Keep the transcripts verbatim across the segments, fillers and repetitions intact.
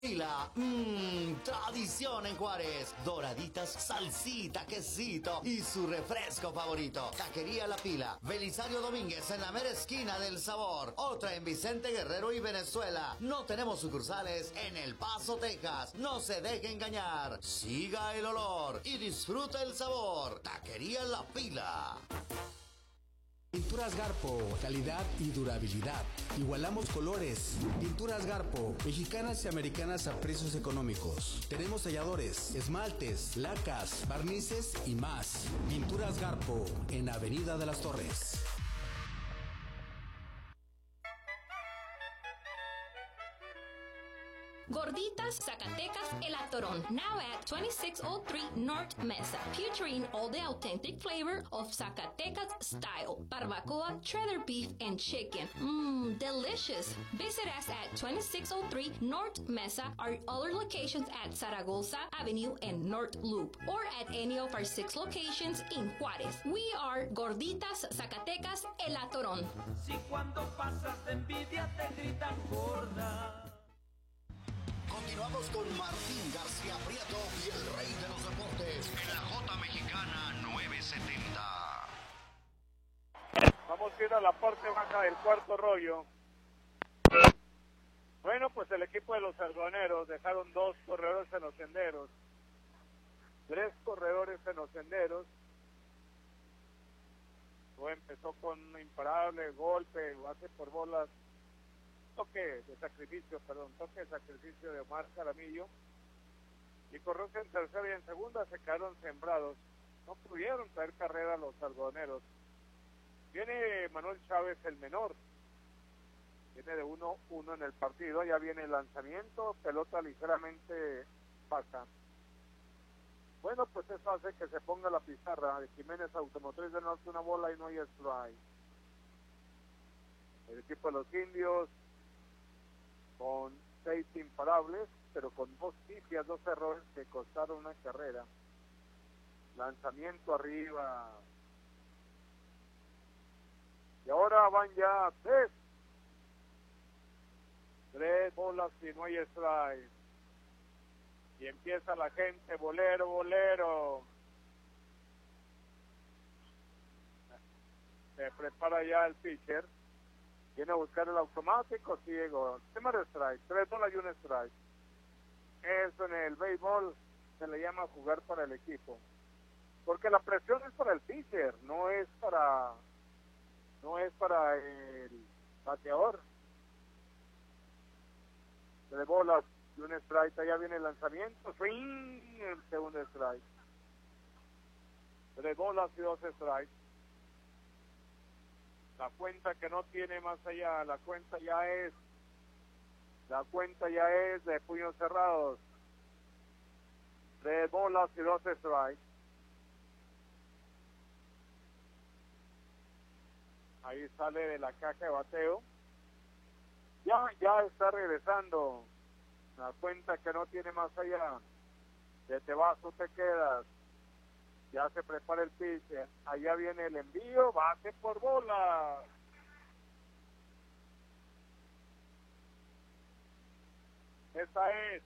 Pila, mmm, tradición en Juárez, doraditas, salsita, quesito y su refresco favorito. Taquería La Pila, Belisario Domínguez en la mera esquina del sabor. Otra en Vicente Guerrero y Venezuela. No tenemos sucursales en El Paso, Texas. No se deje engañar. Siga el olor y disfruta el sabor. Taquería La Pila. Pinturas Garpo, calidad y durabilidad. Igualamos colores. Pinturas Garpo, mexicanas y americanas a precios económicos. Tenemos talladores, esmaltes, lacas, barnices y más. Pinturas Garpo, en Avenida de las Torres. Gorditas Zacatecas El Atorón, now at twenty-six oh three North Mesa, featuring all the authentic flavor of Zacatecas style, barbacoa, cheddar beef, and chicken. Mmm, delicious. Visit us at twenty-six oh three North Mesa, our other locations at Zaragoza Avenue and North Loop, or at any of our six locations in Juárez. We are Gorditas Zacatecas El Atorón. Si cuando pasas de envidia te gritan gorda. Continuamos con Martín García Prieto y el rey de los deportes en la J Mexicana novecientos setenta. Vamos a ir a la parte baja del cuarto rollo. Bueno, pues el equipo de los algodoneros dejaron dos corredores en los senderos, tres corredores en los senderos. Luego empezó con un imparable golpe, base por bolas, toque de sacrificio, perdón, toque de sacrificio de Omar Jaramillo, y corrió en tercera y en segunda se quedaron sembrados, no pudieron traer carrera a los algodoneros. Viene Manuel Chávez el menor, viene de uno uno en el partido, ya viene el lanzamiento, pelota ligeramente baja. Bueno, pues eso hace que se ponga la pizarra de Jiménez Automotriz del Norte, una bola y no hay strike. El equipo de los indios con seis imparables, pero con dos pifias, dos errores que costaron una carrera. Lanzamiento arriba. Y ahora van ya tres. Tres bolas y no hay strike. Y empieza la gente, bolero, bolero. Se prepara ya el pitcher. Viene a buscar el automático, ciego. Tema de strike, tres bolas y un strike. Eso en el béisbol se le llama jugar para el equipo. Porque la presión es para el pitcher, no es para no es para el bateador. Tres bolas y un strike, allá viene el lanzamiento, swing, el segundo strike. Tres bolas y dos strikes. La cuenta que no tiene más allá, la cuenta ya es, la cuenta ya es de puños cerrados. Tres bolas y dos strikes. Ahí sale de la caja de bateo. Ya, ya está regresando. La cuenta que no tiene más allá. De te vas o te quedas. Ya se prepara el pitcher. Allá viene el envío. Base por bola. Esa es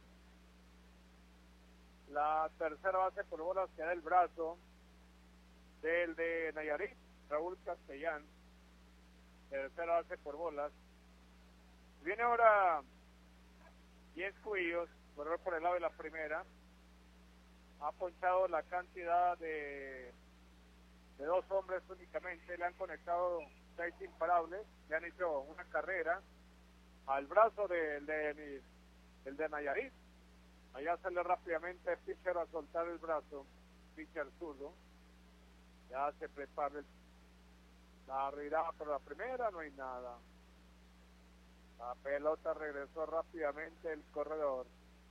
la tercera base por bolas que da el brazo del de Nayarit, Raúl Castellán. Tercera base por bolas. Viene ahora diez Cubillos, correr por el lado de la primera. Ha ponchado la cantidad de, de dos hombres únicamente, le han conectado seis imparables, le han hecho una carrera al brazo del de, de, el de Nayarit. Allá sale rápidamente el pitcher a soltar el brazo, pitcher zurdo. Ya se prepara el, la reirada por la primera, no hay nada. La pelota regresó rápidamente el corredor.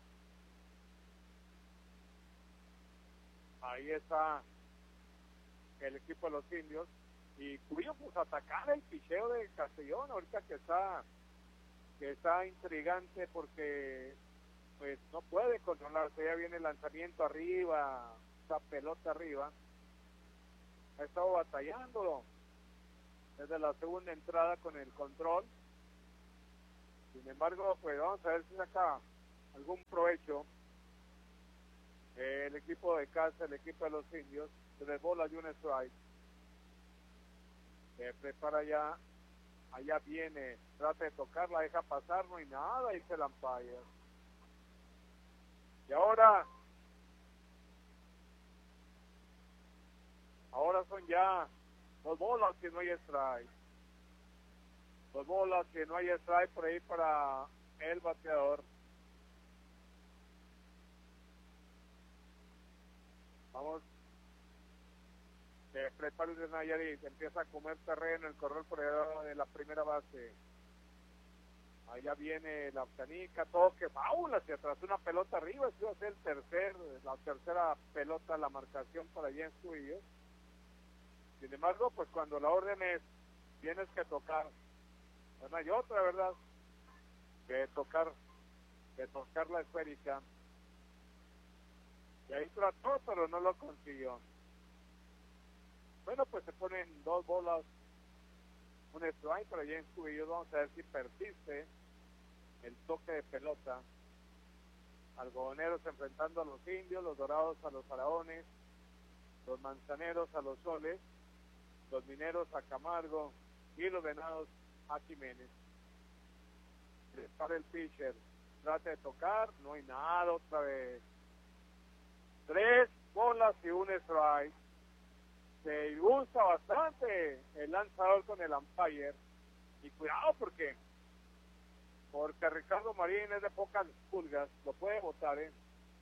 Ahí está el equipo de los indios. Y Cubillo pues atacar el picheo de Castellón ahorita que está que está intrigante porque pues no puede controlarse. Ya viene el lanzamiento arriba, esa pelota arriba. Ha estado batallando desde la segunda entrada con el control. Sin embargo, pues vamos a ver si saca algún provecho. Eh, el equipo de casa, el equipo de los indios, tres bolas y un strike. Se prepara ya, allá viene, trata de tocar, la deja pasar, no hay nada, dice el umpire. Y ahora, ahora son ya dos bolas que no hay strike. Dos bolas que no hay strike por ahí para el bateador. Vamos. Se prepara el de Nayarit, empieza a comer terreno, el corredor por allá de la primera base. Allá viene la canica, toque, faula hacia atrás, una pelota arriba, eso va a ser el tercer, la tercera pelota, la marcación para allá en Cubillos. Sin embargo, pues cuando la orden es, tienes que tocar, no hay otra, ¿verdad? Que tocar, que tocar la esférica. Y ahí trató, pero no lo consiguió. Bueno, pues se ponen dos bolas, un strike, pero allá en Cubillos vamos a ver si persiste el toque de pelota. Algodoneros enfrentando a los indios, los dorados a los faraones, los manzaneros a los soles, los mineros a Camargo y los venados a Jiménez. Para el pitcher, trata de tocar, no hay nada otra vez. Tres bolas y un strike. Se gusta bastante el lanzador con el umpire. Y cuidado porque porque Ricardo Marín es de pocas pulgas, lo puede botar, ¿eh?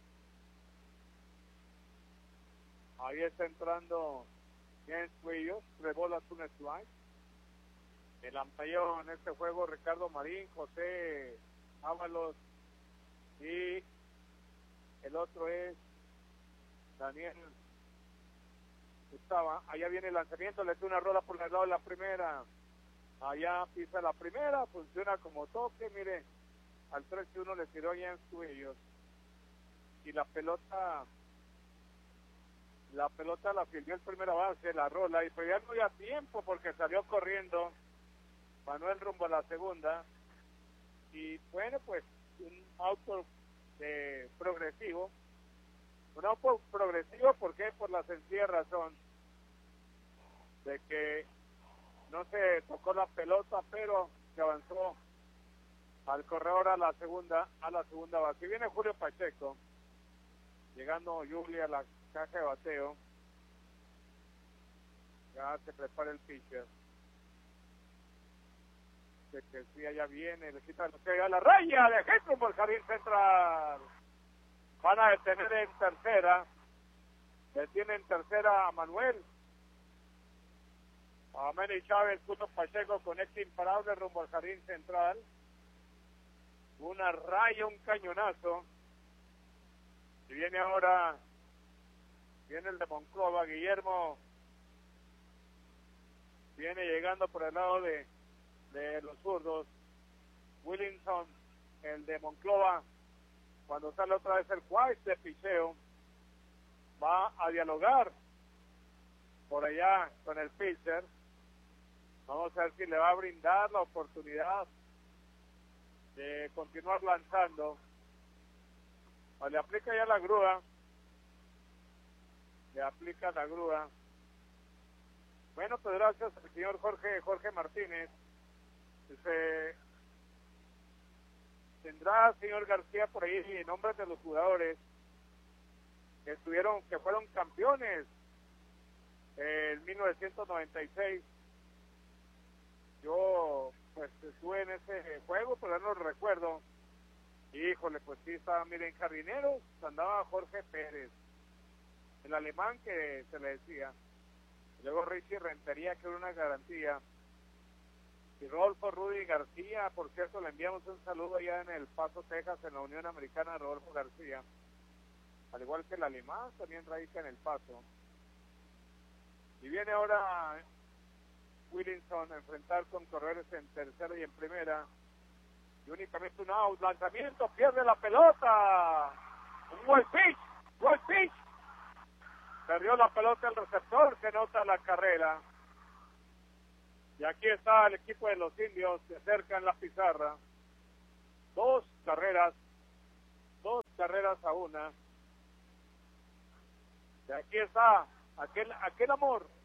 Ahí está entrando James Cuillos, tres bolas, un strike. El umpire en este juego, Ricardo Marín, José Ábalos y el otro es Daniel Estaba, allá viene el lanzamiento, le hace una rola por el lado de la primera, allá pisa la primera, funciona como toque, mire, al tres uno le tiró allá en Cubillos, y la pelota, la pelota la filmó en primera base, la rola, y pues ya no había tiempo porque salió corriendo Manuel rumbo a la segunda, y bueno, pues un auto de progresivo, un auto progresivo, ¿por qué? Por la sencilla razón de que no se tocó la pelota, pero se avanzó al corredor a la segunda, a la segunda base. Y viene Julio Pacheco, llegando Julia a la caja de bateo. Ya se prepara el pitcher. De que sí, allá viene, le quita a la raya de Hetron por el jardín central. Van a detener en tercera. Detiene en tercera a Manuel. A Manny Chávez, Julio Pacheco conecta imparable rumbo al jardín central. Una raya, un cañonazo. Y viene ahora, viene el de Monclova, Guillermo. Viene llegando por el lado de, de los zurdos. Williamson, el de Monclova. Cuando sale otra vez el White de picheo, va a dialogar por allá con el pitcher. Vamos a ver si le va a brindar la oportunidad de continuar lanzando. O le aplica ya la grúa. Le aplica la grúa. Bueno, pues gracias al señor Jorge Jorge Martínez. Se tendrá, señor García, por ahí nombres de los jugadores que estuvieron, que fueron campeones en mil novecientos noventa y seis. Yo pues estuve en ese juego, pero no lo recuerdo. Híjole, pues sí estaba, miren, jardineros, andaba Jorge Pérez, el alemán que se le decía. Luego Richie Rentería, que era una garantía. Y Rodolfo Rudy García, por cierto, le enviamos un saludo allá en El Paso, Texas, en la Unión Americana, Rodolfo García. Al igual que el alemán, también radica en El Paso. Y viene ahora Williamson a enfrentar con corredores en tercera y en primera. Y únicamente un out, lanzamiento, pierde la pelota. Un buen pitch, buen pitch. Perdió la pelota el receptor, que nota la carrera. Y aquí está el equipo de los indios, se acerca en la pizarra. Dos carreras carreras a una. Y aquí está aquel, aquel amor